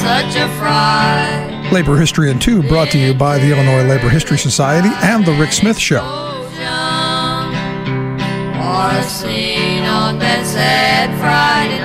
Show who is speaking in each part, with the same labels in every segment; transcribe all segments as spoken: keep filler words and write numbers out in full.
Speaker 1: such a fright.
Speaker 2: Labor History in Two, brought to you by the Illinois Labor History Society and The Rick Smith Show.
Speaker 1: Or seen on that sad Friday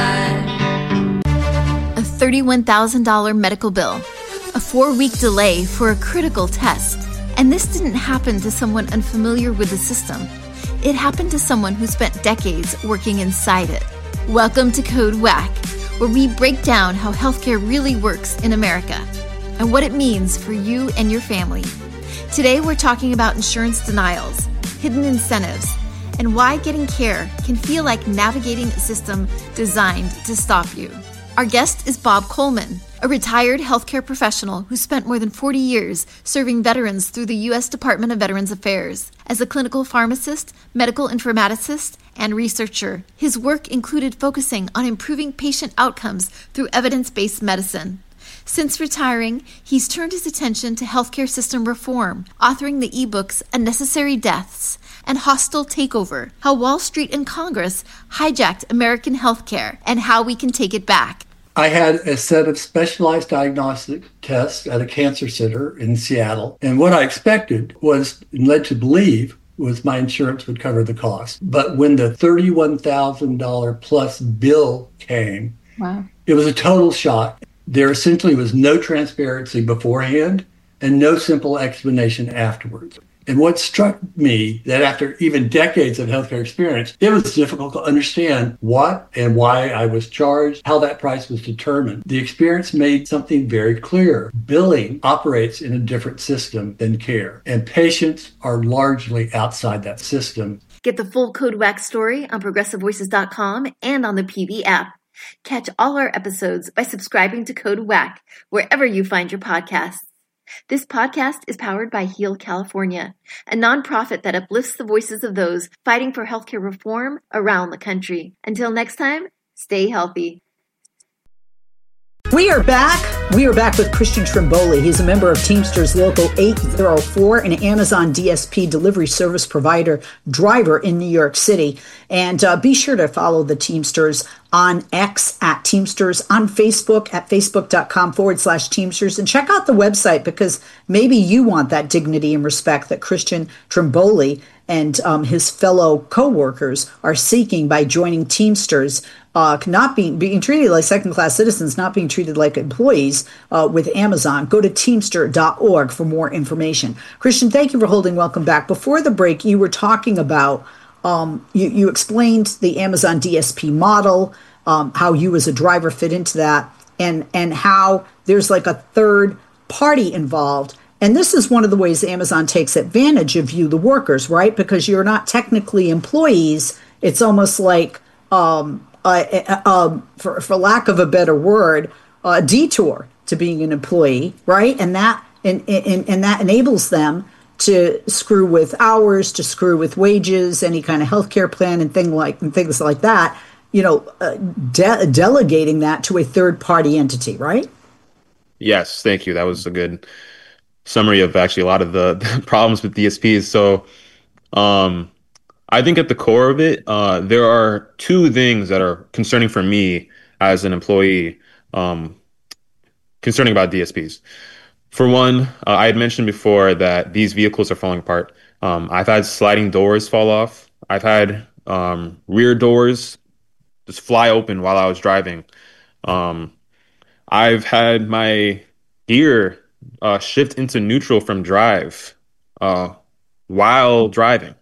Speaker 1: night.
Speaker 3: A thirty-one thousand dollars medical bill, a four-week delay for a critical test. And this didn't happen to someone unfamiliar with the system. It happened to someone who spent decades working inside it. Welcome to Code Whack, where we break down how healthcare really works in America and what it means for you and your family. Today, we're talking about insurance denials, hidden incentives, and why getting care can feel like navigating a system designed to stop you. Our guest is Bob Coleman, a retired healthcare professional who spent more than forty years serving veterans through the U S Department of Veterans Affairs. As a clinical pharmacist, medical informaticist, and researcher, his work included focusing on improving patient outcomes through evidence-based medicine. Since retiring, he's turned his attention to healthcare system reform, authoring the ebooks Unnecessary Deaths and Hostile Takeover, How Wall Street and Congress Hijacked American Healthcare and How We Can Take It Back.
Speaker 4: I had a set of specialized diagnostic tests at a cancer center in Seattle, and what I expected was, and led to believe, was my insurance would cover the cost. But when the thirty-one thousand dollars plus bill came, wow, it was a total shock. There essentially was no transparency beforehand and no simple explanation afterwards. And what struck me, that after even decades of healthcare experience, it was difficult to understand what and why I was charged, how that price was determined. The experience made something very clear. Billing operates in a different system than care, and patients are largely outside that system.
Speaker 3: Get the full Code Whack story on progressive voices dot com and on the P B app. Catch all our episodes by subscribing to Code Whack wherever you find your podcasts. This podcast is powered by Heal California, a nonprofit that uplifts the voices of those fighting for healthcare reform around the country. Until next time, stay healthy.
Speaker 5: We are back. We are back with Christian Trimboli. He's a member of Teamsters Local eight oh four, an Amazon D S P delivery service provider driver in New York City. And uh, be sure to follow the Teamsters on X at Teamsters, on Facebook at facebook.com forward slash Teamsters. And check out the website, because maybe you want that dignity and respect that Christian Trimboli and um, his fellow co-workers are seeking by joining Teamsters, uh, not being being treated like second-class citizens, not being treated like employees uh, with Amazon. Go to teamster dot org for more information. Christian, thank you for holding. Welcome back. Before the break, you were talking about, um, you, you explained the Amazon D S P model, um, how you as a driver fit into that, and and how there's like a third party involved. And this is one of the ways Amazon takes advantage of you, the workers, right? Because you're not technically employees. It's almost like, um, a, a, a, for, for lack of a better word, a detour to being an employee, right? And that and, and, and that enables them to screw with hours, to screw with wages, any kind of healthcare plan, and thing like and things like that. You know, uh, de- delegating that to a third party entity, right?
Speaker 6: Yes, thank you. That was a good summary of actually a lot of the, the problems with D S Ps. So um, I think at the core of it, uh, there are two things that are concerning for me as an employee um, concerning about D S Ps. For one, uh, I had mentioned before that these vehicles are falling apart. Um, I've had sliding doors fall off. I've had um, rear doors just fly open while I was driving. Um, I've had my gear Uh, shift into neutral from drive uh, while driving.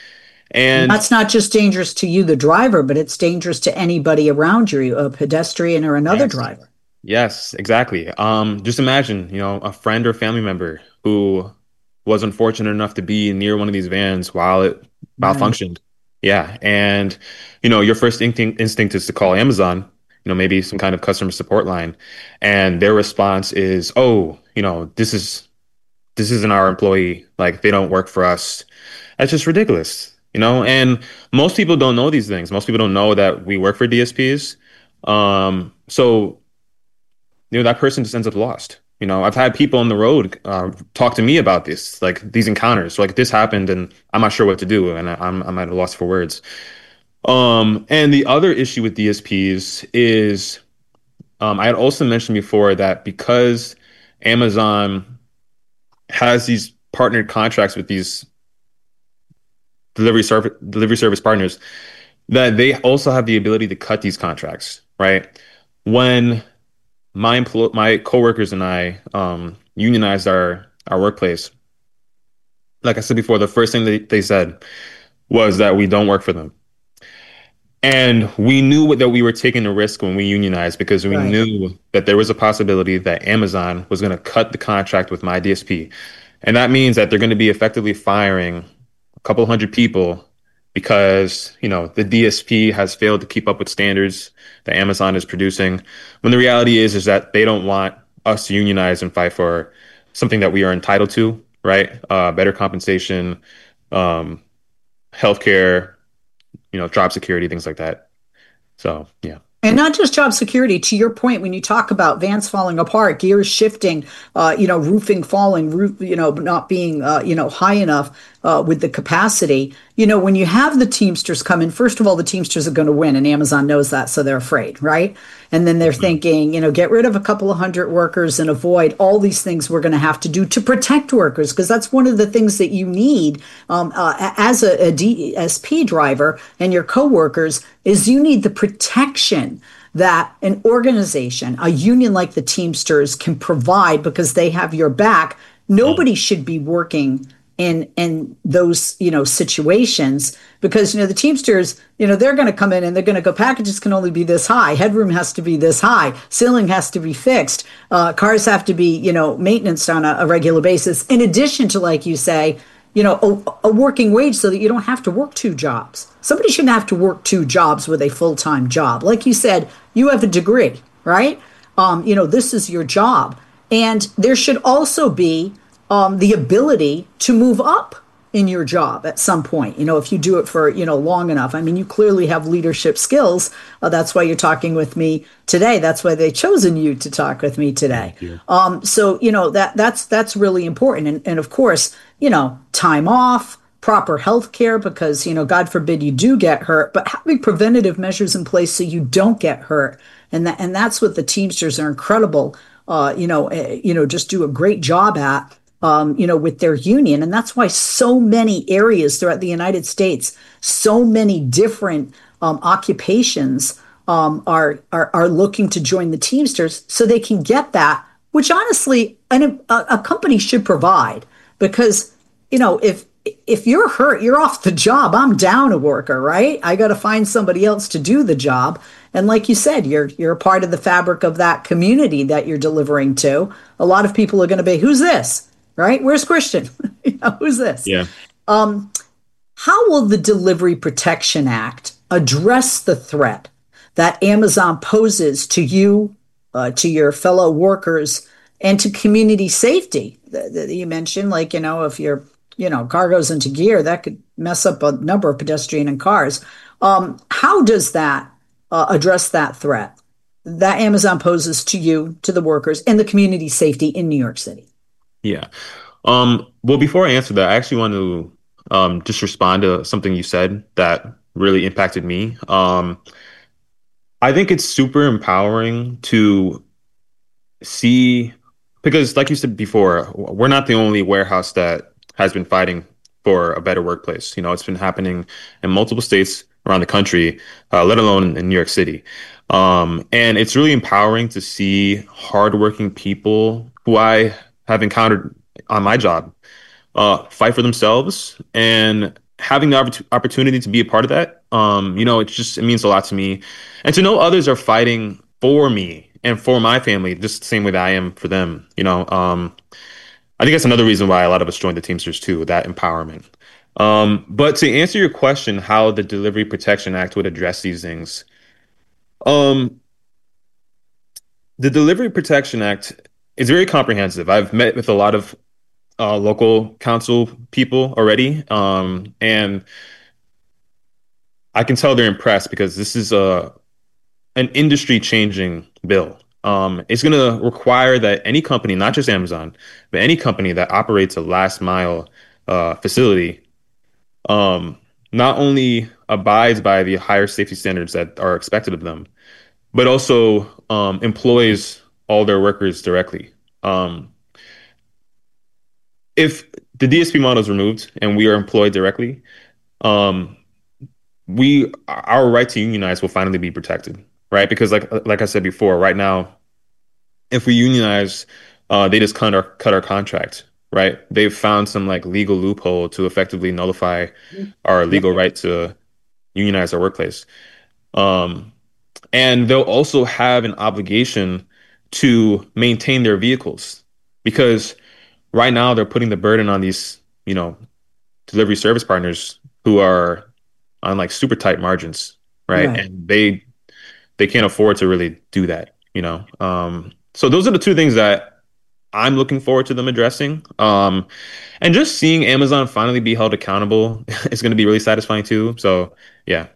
Speaker 6: And
Speaker 5: that's not just dangerous to you, the driver, but it's dangerous to anybody around you, a pedestrian or another
Speaker 6: yes,
Speaker 5: driver.
Speaker 6: Yes, exactly. Um, just imagine, you know, a friend or family member who was unfortunate enough to be near one of these vans while it malfunctioned. Right. Yeah. And, you know, your first instinct, instinct is to call Amazon, you know, maybe some kind of customer support line. And their response is, oh, you know, this is, this isn't our employee. Like, they don't work for us. That's just ridiculous, you know? And most people don't know these things. Most people don't know that we work for D S Ps. Um, so, you know, that person just ends up lost. You know, I've had people on the road uh, talk to me about this, like these encounters, like this happened and I'm not sure what to do. And I, I'm, I'm at a loss for words. Um, and the other issue with D S Ps is um, I had also mentioned before that because Amazon has these partnered contracts with these delivery service delivery service partners, that they also have the ability to cut these contracts, right? When my empl- my coworkers and I um, unionized our our workplace, like I said before, the first thing they, they said was that we don't work for them. And we knew that we were taking a risk when we unionized because we
Speaker 5: Right.
Speaker 6: knew that there was a possibility that Amazon was going to cut the contract with my D S P. And that means that they're going to be effectively firing a couple hundred people because, you know, the D S P has failed to keep up with standards that Amazon is producing. When the reality is, is that they don't want us to unionize and fight for something that we are entitled to, right? Uh, better compensation, um, healthcare, you know, job security, things like that. So, yeah.
Speaker 5: And not just job security, to your point, when you talk about vans falling apart, gears shifting, uh, you know, roofing falling, roof, you know, not being, uh, you know, high enough uh, with the capacity, you know, when you have the Teamsters come in, first of all, the Teamsters are going to win, and Amazon knows that, so they're afraid, right? And then they're thinking, you know, get rid of a couple of hundred workers and avoid all these things we're going to have to do to protect workers, because that's one of the things that you need um, uh, as a, a D S P driver and your coworkers is you need the protection that an organization, a union like the Teamsters can provide because they have your back. Nobody should be working in in those, you know, situations because, you know, the Teamsters, you know, they're going to come in and they're going to go, packages can only be this high. Headroom has to be this high. Ceiling has to be fixed. Uh, cars have to be, you know, maintenance on a, a regular basis. In addition to, like you say, you know, a, a working wage so that you don't have to work two jobs. Somebody shouldn't have to work two jobs with a full-time job. Like you said, you have a degree, right? Um, you know, this is your job. And there should also be um, the ability to move up in your job at some point, you know, if you do it for, you know, long enough. I mean, you clearly have leadership skills. Uh, that's why you're talking with me today. That's why they've chosen you to talk with me today. Um, so, you know, that that's that's really important. And, and of course, you know, time off, proper health care, because, you know, God forbid you do get hurt, but having preventative measures in place so you don't get hurt. And that, and that's what the Teamsters are incredible, uh, you know, uh, you know, just do a great job at. Um, you know, with their union. And that's why so many areas throughout the United States, so many different um, occupations um, are, are are looking to join the Teamsters so they can get that, which honestly, an, a, a company should provide. Because, you know, if if you're hurt, you're off the job. I'm down a worker, right? I got to find somebody else to do the job. And like you said, you're you're a part of the fabric of that community that you're delivering to. A lot of people are going to be, who's this? Right? Where's Christian? You know, who's this?
Speaker 6: Yeah.
Speaker 5: Um, how will the Delivery Protection Act address the threat that Amazon poses to you, uh, to your fellow workers, and to community safety? That that you mentioned, like, you know, if your, you know, car goes into gear, that could mess up a number of pedestrian and cars. Um, how does that uh, address that threat that Amazon poses to you, to the workers, and the community safety in New York City?
Speaker 6: Yeah. Um, well, before I answer that, I actually want to um, just respond to something you said that really impacted me. Um, I think it's super empowering to see, because like you said before, we're not the only warehouse that has been fighting for a better workplace. You know, it's been happening in multiple states around the country, uh, let alone in New York City. Um, and it's really empowering to see hardworking people who I have encountered on my job uh, fight for themselves, and having the oppor- opportunity to be a part of that. Um, you know, it just, it means a lot to me, and to know others are fighting for me and for my family, just the same way that I am for them. You know, um, I think that's another reason why a lot of us joined the Teamsters too, that empowerment. Um, but to answer your question, how the Delivery Protection Act would address these things, um, the Delivery Protection Act is very comprehensive. I've met with a lot of uh, local council people already, um, and I can tell they're impressed because this is a an industry-changing bill. Um, it's going to require that any company, not just Amazon, but any company that operates a last mile uh, facility, um, not only abides by the higher safety standards that are expected of them, but also um, employs all their workers directly. Um, if the D S P model is removed and we are employed directly, um, we our right to unionize will finally be protected, right? Because like like I said before, right now, if we unionize, uh, they just cut our cut our contract, right? They've found some like legal loophole to effectively nullify our legal right to unionize our workplace. Um, and they'll also have an obligation to maintain their vehicles, because right now they're putting the burden on these, you know, delivery service partners who are on like super tight margins, right? right. And they they can't afford to really do that, you know. Um, so those are the two things that I'm looking forward to them addressing. Um, and just seeing Amazon finally be held accountable is going to be really satisfying too. So yeah.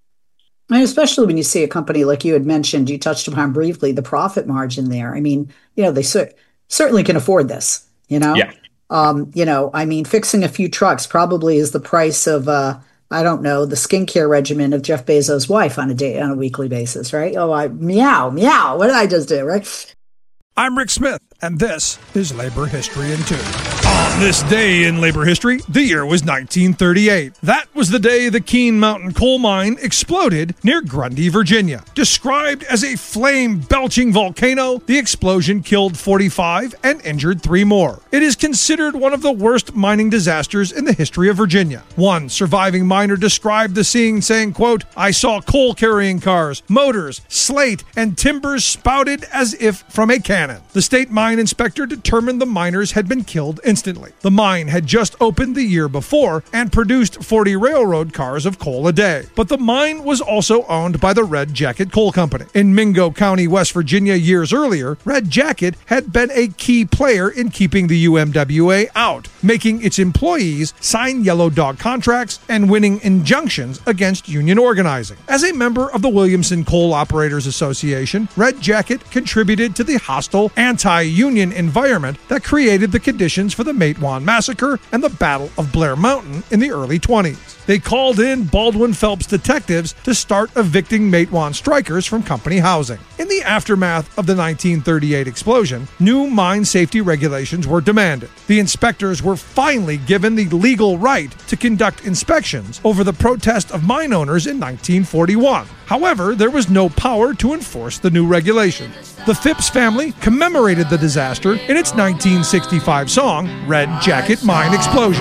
Speaker 5: And especially when you see a company like you had mentioned, you touched upon briefly, the profit margin there. I mean, you know, they cer- certainly can afford this, you know?
Speaker 6: Yeah.
Speaker 5: Um, you know, I mean, fixing a few trucks probably is the price of, uh, I don't know, the skincare regimen of Jeff Bezos' wife on a day, on a weekly basis, right? Oh, I meow, meow. What did I just do, right?
Speaker 2: I'm Rick Smith, and this is Labor History in Two. On this day in labor history, the year was nineteen thirty-eight. That was the day the Keene Mountain coal mine exploded near Grundy, Virginia. Described as a flame-belching volcano, the explosion killed forty-five and injured three more. It is considered one of the worst mining disasters in the history of Virginia. One surviving miner described the scene saying, quote, "I saw coal-carrying cars, motors, slate, and timbers spouted as if from a cannon." The state mine inspector determined the miners had been killed instantly. The mine had just opened the year before and produced forty railroad cars of coal a day. But the mine was also owned by the Red Jacket Coal Company. In Mingo County, West Virginia, years earlier, Red Jacket had been a key player in keeping the U M W A out, making its employees sign yellow dog contracts and winning injunctions against union organizing. As a member of the Williamson Coal Operators Association, Red Jacket contributed to the hostile anti-union environment that created the conditions for the Matewan Massacre and the Battle of Blair Mountain in the early twenties. They called in Baldwin Phelps detectives to start evicting Matewan strikers from company housing. In the aftermath of the nineteen thirty-eight explosion, new mine safety regulations were demanded. The inspectors were finally given the legal right to conduct inspections over the protest of mine owners in nineteen forty-one. However, there was no power to enforce the new regulations. The Phipps family commemorated the disaster in its nineteen sixty-five song, Red Jacket Mine Explosion.